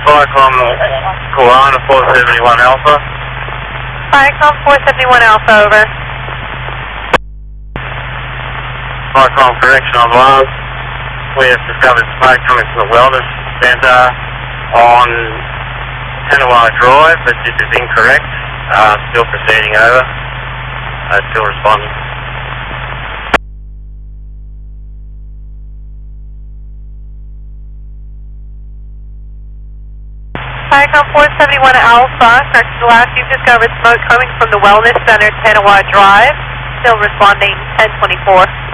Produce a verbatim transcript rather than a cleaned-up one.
Viacom Corona four seventy-one Alpha. Viacom four seventy-one Alpha, over. Viacom correction on Lars. We have discovered smoke coming from the wellness centre on Tanawa Drive, but this is incorrect. Uh, still proceeding over. Uh, still responding. Viacom four seventy-one Alpha, correction to last, you've discovered smoke coming from the wellness center, Tanawa Drive. Still responding ten twenty-four.